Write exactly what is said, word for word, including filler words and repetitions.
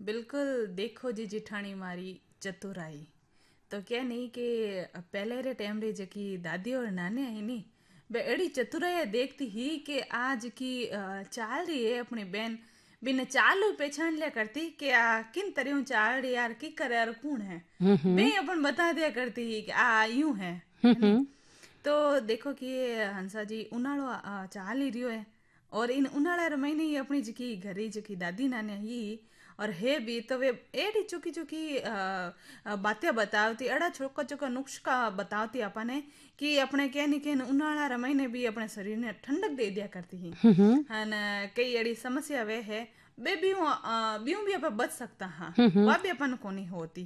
बिल्कुल। देखो जी जिठाणी मारी चतुराई तो क्या नहीं कि पहले रे टाइम रे जकी दादी और नानी है नी बे एड़ी चतुराई देखती ही कि आज की अ, चाल रही है अपनी बहन बिन चालू पहचान लिया करती कि आ किन तरह चाल रही यार की करे यार कौन है बे अपन बता दिया करती ही कि आ यूं है है नी। तो देखो कि ये हंसा जी उनाळो अ, चाल ही रियो है और इन उनाळा रे महीने ही अपनी जकी घरी जकी दादी नाने ही और है भी तो वे एडी चुकी चुकी अ, अ, बातें बतावती एड़ा छोका छोका नुस्खा बतावती अपने कि अपने क्या नहीं के उनाळा रे महीने भी अपने शरीर ने ठंडक दे दिया करती ही हन कई एड़ी समस्या वे है बे भी बीऊ भी अपन बच सकता हाँ वह भी अपन को नहीं होती।